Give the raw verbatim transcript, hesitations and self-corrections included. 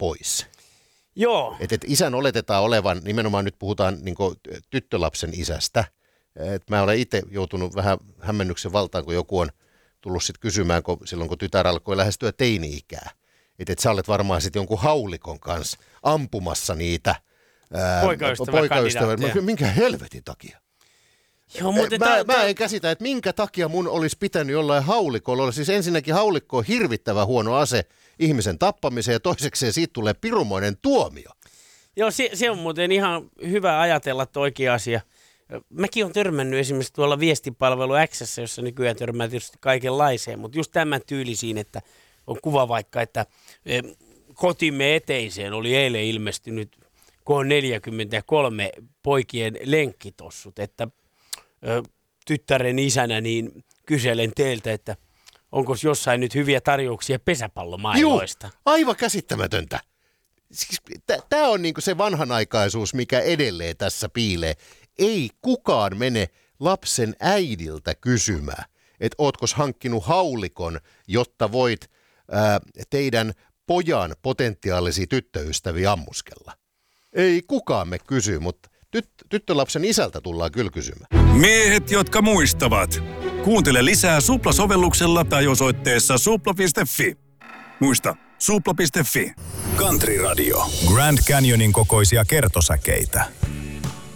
pois. Joo. Että et isän oletetaan olevan, nimenomaan nyt puhutaan niin kuin tyttölapsen isästä. Et mä olen itse joutunut vähän hämmennyksen valtaan, kun joku on tullut sit kysymään, kun, silloin kun tytär alkoi lähestyä teini-ikää. Että et sä olet varmaan sitten jonkun haulikon kanssa ampumassa niitä poikaystävä. Minkä helvetin takia? Joo, mutta mä, ta- ta- mä en käsitä, että minkä takia mun olisi pitänyt jollain haulikolla olla. Siis ensinnäkin haulikko on hirvittävä huono ase ihmisen tappamiseen ja toisekseen siitä tulee pirumoinen tuomio. Joo, se, se on muuten ihan hyvä ajatella oikea asia. Mäkin olen törmännyt esimerkiksi tuolla viestipalvelu X:ssä, jossa nykyään törmää tietysti kaikenlaiseen, mutta just tämän tyylisiin, että on kuva vaikka, että kotimme eteiseen oli eilen ilmestynyt K neljäkymmentäkolme poikien lenkkitossut, että ö, tyttären isänä niin kyselen teiltä, että onko jossain nyt hyviä tarjouksia pesäpallomailoista? Juu, aivan käsittämätöntä. Siis, Tämä on niinku se vanhanaikaisuus, mikä edelleen tässä piilee. Ei kukaan mene lapsen äidiltä kysymään, että ootkos hankkinut haulikon, jotta voit ää, teidän pojan potentiaalisia tyttöystäviä ammuskella. Ei kukaan me kysy, mutta tyt- tyttölapsen isältä tullaan kyllä kysymään. Miehet, jotka muistavat. Kuuntele lisää Supla-sovelluksella tai osoitteessa supla piste fi. Muista, supla piste fi. Country Radio. Grand Canyonin kokoisia kertosäkeitä.